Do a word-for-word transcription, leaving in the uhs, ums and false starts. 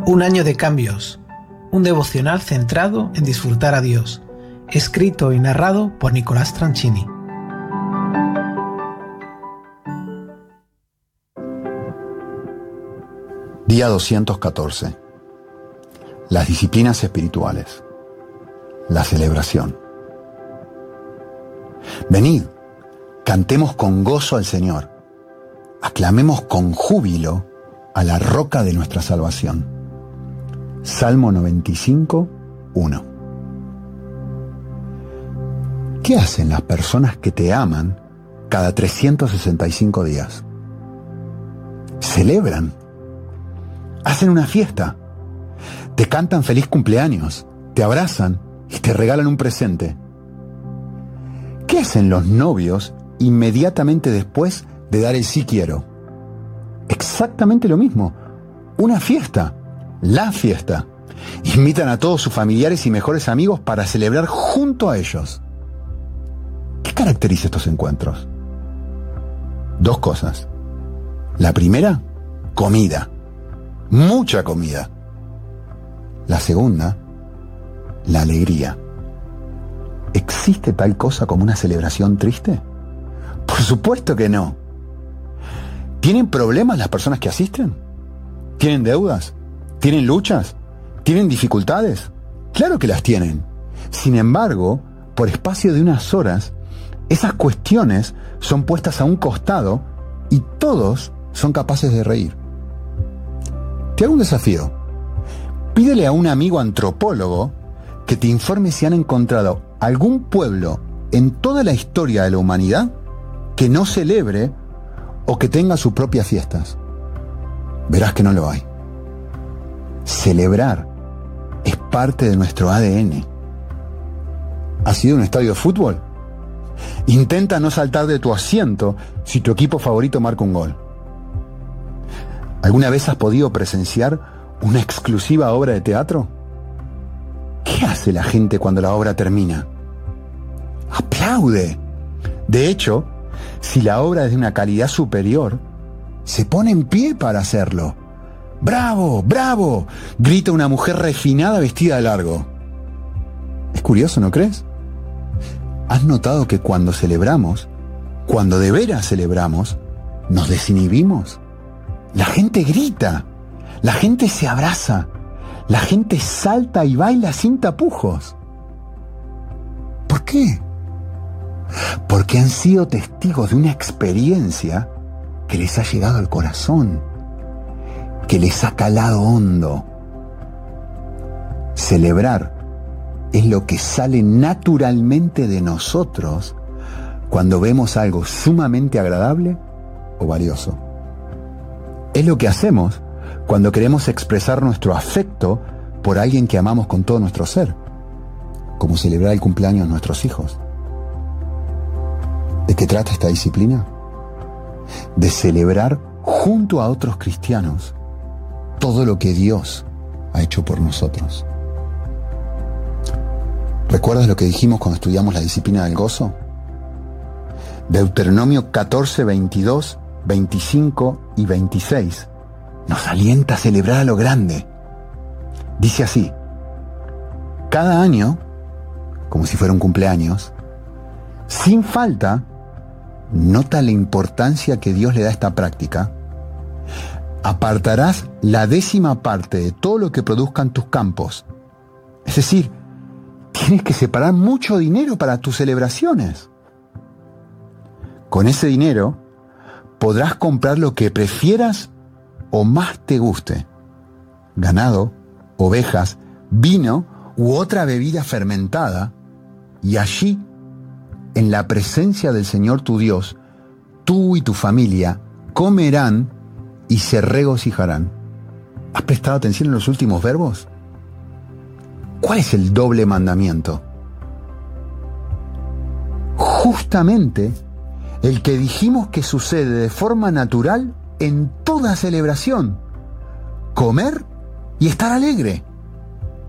Un año de cambios, un devocional centrado en disfrutar a Dios, escrito y narrado por Nicolás Tranchini. Día doscientos catorce. Las disciplinas espirituales. La celebración. Venid, cantemos con gozo al Señor. Aclamemos con júbilo a la roca de nuestra salvación. Salmo noventa y cinco, uno. ¿Qué hacen las personas que te aman cada trescientos sesenta y cinco días? Celebran. Hacen una fiesta. Te cantan feliz cumpleaños, te abrazan y te regalan un presente. ¿Qué hacen los novios inmediatamente después de dar el sí quiero? Exactamente lo mismo. Una fiesta. La fiesta. Invitan a todos sus familiares y mejores amigos para celebrar junto a ellos. ¿Qué caracteriza estos encuentros? Dos cosas. La primera, comida. Mucha comida. La segunda, la alegría. ¿Existe tal cosa como una celebración triste? Por supuesto que no. ¿Tienen problemas las personas que asisten? ¿Tienen deudas? ¿Tienen luchas? ¿Tienen dificultades? Claro que las tienen. Sin embargo, por espacio de unas horas, esas cuestiones son puestas a un costado y todos son capaces de reír. Te hago un desafío. Pídele a un amigo antropólogo que te informe si han encontrado algún pueblo en toda la historia de la humanidad que no celebre o que tenga sus propias fiestas. Verás que no lo hay. Celebrar es parte de nuestro A D N. ¿Has ido a un estadio de fútbol? Intenta no saltar de tu asiento si tu equipo favorito marca un gol. ¿Alguna vez has podido presenciar una exclusiva obra de teatro? ¿Qué hace la gente cuando la obra termina? ¡Aplaude! De hecho, si la obra es de una calidad superior, se pone en pie para hacerlo. ¡Bravo! ¡Bravo!, grita una mujer refinada vestida de largo. Es curioso, ¿no crees? ¿Has notado que cuando celebramos, cuando de veras celebramos, nos desinhibimos? La gente grita, la gente se abraza, la gente salta y baila sin tapujos. ¿Por qué? Porque han sido testigos de una experiencia que les ha llegado al corazón, que les ha calado hondo. Celebrar es lo que sale naturalmente de nosotros cuando vemos algo sumamente agradable o valioso. Es lo que hacemos cuando queremos expresar nuestro afecto por alguien que amamos con todo nuestro ser, como celebrar el cumpleaños de nuestros hijos. ¿De qué trata esta disciplina? De celebrar junto a otros cristianos todo lo que Dios ha hecho por nosotros. ¿Recuerdas lo que dijimos cuando estudiamos la disciplina del gozo? Deuteronomio catorce, veintidós, veinticinco y veintiséis nos alienta a celebrar a lo grande. Dice así: cada año, como si fuera un cumpleaños, sin falta, nota la importancia que Dios le da a esta práctica, apartarás la décima parte de todo lo que produzcan tus campos. Es decir, tienes que separar mucho dinero para tus celebraciones. Con ese dinero podrás comprar lo que prefieras o más te guste: ganado, ovejas, vino u otra bebida fermentada, y allí, en la presencia del Señor tu Dios, tú y tu familia comerán y se regocijarán. ¿Has prestado atención en los últimos verbos? ¿Cuál es el doble mandamiento? Justamente el que dijimos que sucede de forma natural en toda celebración: comer y estar alegre.